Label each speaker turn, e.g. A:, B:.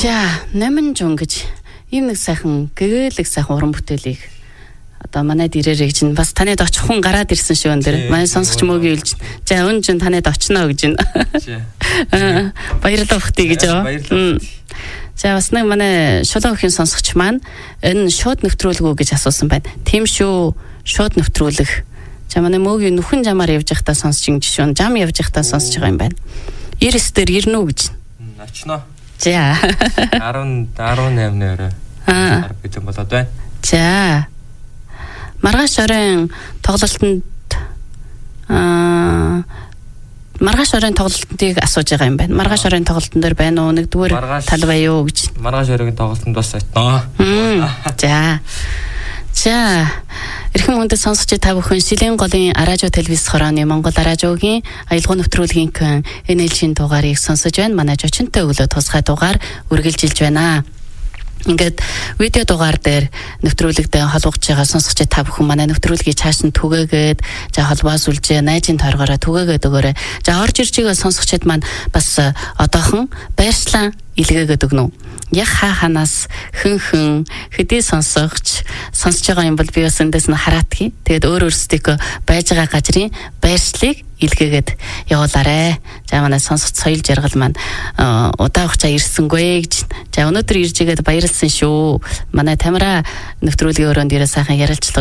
A: За, Номин Жун гэж ийм нэг сайхан гэгээлэг сайхан уран бүтээлийг одоо манайд ирээрэй гэж бас танайд очих хүн гараад ирсэн шүү өндөр. Манай сонсогч мөгийн хэлж. За, өнжин танайд очно гэж байна. Баярлалаа бахтий гэж байгаа. За, бас нэг манай шулуун өхийн сонсогч маань энэ шууд нэвтрүүлэг үү гэж асуусан байна. Тийм шүү. Шууд нэвтрүүлэг. За, манай мөгийн нүхэн жамаар явж байхдаа сонсч ин жишүүн жам явж байхдаа сонсч байгаа юм байна. 99 дээр ирнэ үү гэж.
B: Очно.
A: За.
B: 18-ны орой. Бид болоод байна.
A: За. Маргааш оройн тоглолтод маргааш оройн тоглолтыг асууж байгаа юм байна. Маргааш оройн тоглолтын дээр байна уу? Нэгдүгээр тал бай юу гэж.
B: Маргааш оройн тоглолтод бас очно.
A: За. За. Эрхэм хүндэт сонсогч та бүхэн Шилийн голын Аражуу телевиз хорооны Монгол Аражуугийн аялал нэвтрүүлгийн NL-ийн дугаарыг сонсож байна. Манай жочинтой өглөө тусгай дугаар үргэлжилж байна. Ингээд видео дугаар дээр нэвтрүүлэгтэй холбогдож байгаа сонсогч та бүхэн манай нэвтрүүлгийг цааш нь түгээгээд за холбоос үлжээ найзын торгороо түгээгээд өгөөрэй. За орж ирж байгаа сонсогчид маань бас одоохон байршлаа илгээгээд өгнө. Яг ханаас хөн хэдий сонсож байгаа юм бол би бас эндээс нь хараадгий. Тэгээд өөр өөрсдийнхөө байж байгаа газрын байршлыг илгээгээд явуулаарэ. За манай сонсогч соёл жаргал маань удаа хугацаа ирсэнгүй гэж. За өнөөдөр ирж игээд баярлсан шүү. Манай Тамира нэвтрүүлгийн өрөөнд ирээ сайхан ярилцлага